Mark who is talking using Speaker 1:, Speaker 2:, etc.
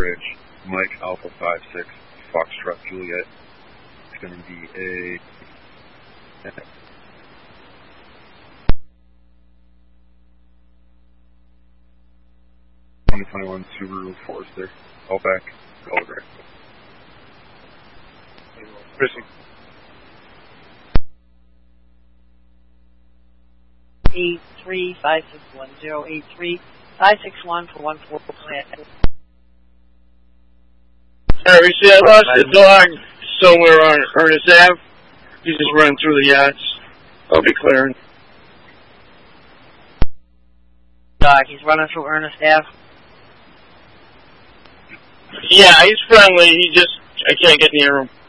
Speaker 1: Bridge, Mike Alpha 56, Foxtrot Juliet. It's going to be a 2021 Subaru Forester. All back, all right. Chrissy.
Speaker 2: 83-561-083-561 for 1-4 plan.
Speaker 3: Alright, we see I lost the dog somewhere on Ernest Ave. He's just running through the yachts. I'll be clearing.
Speaker 2: Dog, he's running through Ernest Ave.
Speaker 3: Yeah, he's friendly. I can't get near him.